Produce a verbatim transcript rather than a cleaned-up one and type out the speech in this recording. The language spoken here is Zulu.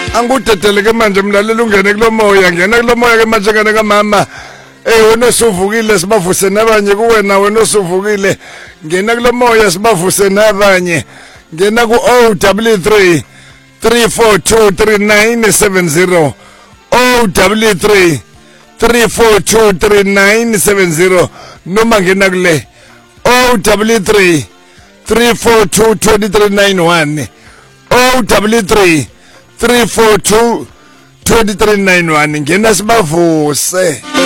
Angudedeleke manje mlalela ungene kulomoya ngena kulomoya ke manje ngene kamama eh wena usuvukile sibavuse nabanye kuwena wena usuvukile ngena kulomoya sibavuse nabanye ngena ku zero double three three four two three nine seven zero zero double three three four two three nine seven zero noma ngena kule zero double three three four two two three nine one zero double three three four two two three nine one ngena sibavuse.